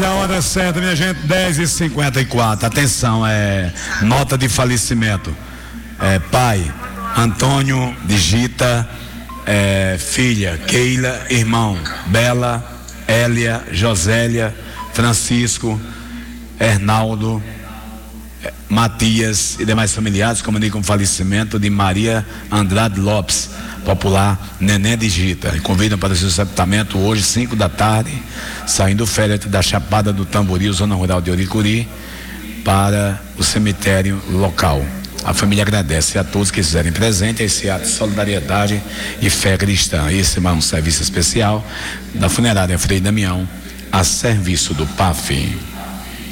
Olha a hora certa, minha gente, 10h54. Atenção, nota de falecimento. Pai, Antônio digita, filha, Keila, irmão, Bela, Hélia, Josélia, Francisco, Hernaldo, Matias e demais familiares comunicam o falecimento de Maria Andrade Lopes, popular Neném digita, e convidam para o seu sepultamento hoje, 5 da tarde, saindo do féretro da Chapada do Tamboril, zona rural de Oricuri, para o cemitério local. A família agradece a todos que estiverem presentes a esse ato de solidariedade e fé cristã. Esse é um serviço especial da funerária Frei Damião, a serviço do PAF.